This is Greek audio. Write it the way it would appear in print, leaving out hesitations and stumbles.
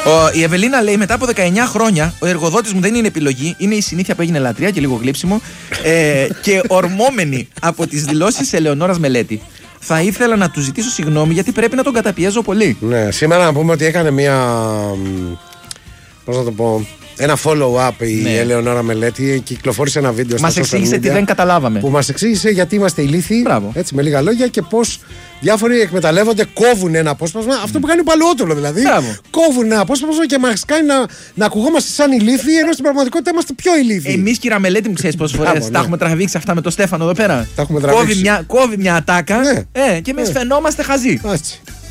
Η Ευελίνα λέει: μετά από 19 χρόνια, ο εργοδότης μου δεν είναι επιλογή, είναι η συνήθεια που έγινε λατρεία και λίγο γλύψιμο. Και ορμόμενη από τις δηλώσεις Ελεονόρας Μελέτη. Θα ήθελα να του ζητήσω συγγνώμη γιατί πρέπει να τον καταπιέζω πολύ. Ναι, σήμερα να πούμε ότι έκανε μια. Πώς να το πω. Ένα follow-up η Ελεονόρα Μελέτη. Κυκλοφόρησε ένα βίντεο στα social media. Μας εξήγησε τι δεν καταλάβαμε. Που μας εξήγησε γιατί είμαστε ηλίθιοι. Έτσι, με λίγα λόγια και πώς διάφοροι εκμεταλλεύονται, κόβουν ένα απόσπασμα. Αυτό που κάνει ο Παλαιότολο δηλαδή. Κόβουν ένα απόσπασμα και μας κάνει να ακουγόμαστε σαν ηλίθιοι, ενώ στην πραγματικότητα είμαστε πιο ηλίθιοι. Εμείς, κυρία Μελέτη, μου ξέρεις πόσες φορές τα έχουμε τραβήξει αυτά με το Στέφανο εδώ πέρα. Τα έχουμε τραβήξει. Κόβει μια ατάκα και εμείς φαινόμαστε χαζοί.